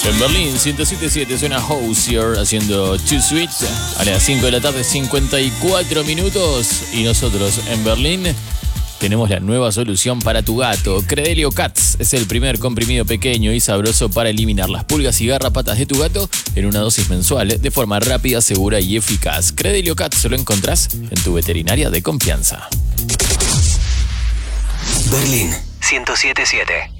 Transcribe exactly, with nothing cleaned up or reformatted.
En Berlín, ciento siete punto siete suena Hozier haciendo Too Sweet a las cinco de la tarde, cincuenta y cuatro minutos. Y nosotros en Berlín tenemos la nueva solución para tu gato. Credelio Cats es el primer comprimido pequeño y sabroso para eliminar las pulgas y garrapatas de tu gato en una dosis mensual de forma rápida, segura y eficaz. Credelio Cats lo encontrás en tu veterinaria de confianza. Berlín ciento siete punto siete.